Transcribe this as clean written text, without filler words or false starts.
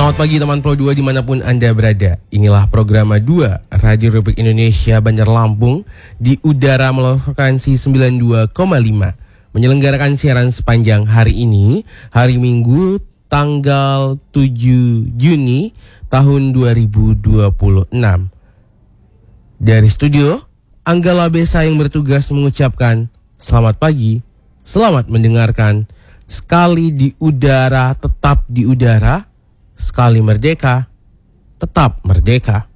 Selamat pagi teman Pro 2 dimanapun Anda berada. Inilah program 2 Radio Republik Indonesia Banjar Lampung di udara melalui frekuensi 92,5. Menyelenggarakan siaran sepanjang hari ini, hari Minggu tanggal 7 Juni tahun 2026. Dari studio, Anggala Besa yang bertugas mengucapkan selamat pagi, selamat mendengarkan. Sekali di udara, tetap di udara. Sekali merdeka, tetap merdeka.